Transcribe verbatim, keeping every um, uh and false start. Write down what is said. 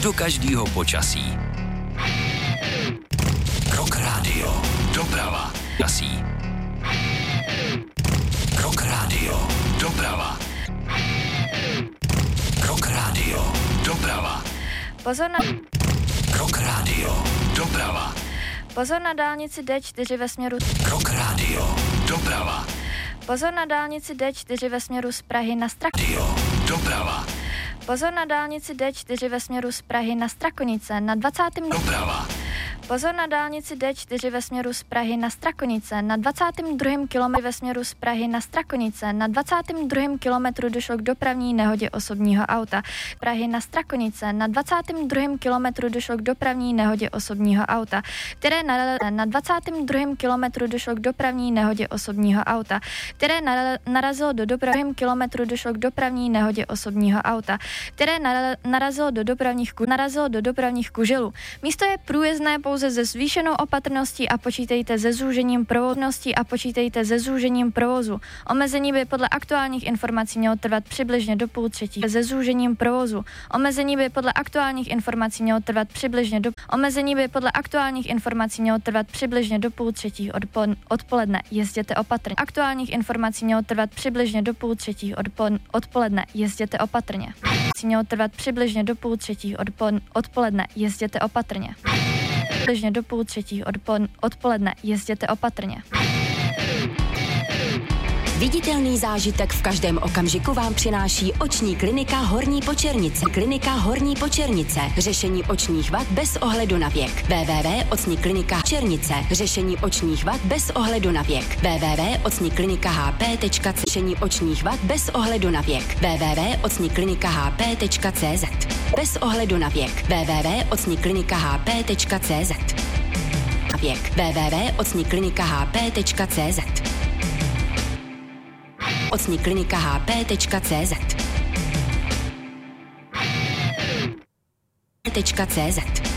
do každého počasí. Rock Radio. Doprava. Jasí. Rock Radio. Doprava. Rock Radio. Doprava. Pozor na... Rock Radio. Doprava. Pozor na dálnici D čtyři ve směru... Rock Radio. Doprava. Pozor na dálnici D čtyři ve směru z Prahy na Strak... Radio. Doprava. Pozor na dálnici D čtyři ve směru z Prahy na Strakonice na dvacátém Doprava. Pozor na dálnici D čtyři ve směru z Prahy na Strakonice na dvacátém druhém kilometru ve směru z Prahy na Strakonice na dvacátém druhém kilometru došlo k dopravní nehodě osobního auta. Prahy na Strakonice na dvacátém druhém kilometru došlo k dopravní nehodě osobního auta, které na, na dvacátém druhém kilometru došlo k dopravní nehodě osobního auta, které na, narazilo do dopravního kilometru došlo k dopravní nehodě osobního auta, které na, narazilo do dopravních narazilo do dopravních kuželů. Místo je průjezdné pouze se zvýšenou opatrností a počítejte se zúžením provoznosti a počítejte se zúžením provozu. Omezení by podle aktuálních informací mělo trvat přibližně do půl třetí. Se zúžením provozu. Omezení by podle aktuálních informací mělo trvat přibližně do Omezení by podle aktuálních informací mělo trvat přibližně do půl třetí odpo- odpoledne. Jezděte opatrně. Aktuálních informací mělo trvat přibližně do půl třetí odpo- odpoledne. Jezděte opatrně. Mělo trvat přibližně do půl třetí odpo- odpoledne. Jezděte opatrně. Přibližně do půl třetí odpo- odpoledne. Jezděte opatrně. Viditelný zážitek v každém okamžiku vám přináší oční klinika Horní Počernice. Klinika Horní Počernice. Řešení očních vad bez ohledu na věk. w w w tečka ocni klinika Černice. Řešení očních vad bez ohledu na věk. w w w tečka ocni klinika h p tečka c z. Řešení očních vad bez ohledu na věk. w w w tečka ocni klinika h p tečka c z. Bez ohledu na věk. w w w tečka ocni klinika h p tečka c z. Věk. w w w tečka ocni klinika h p tečka c z. ocni klinika h p tečka c z. tečka c z.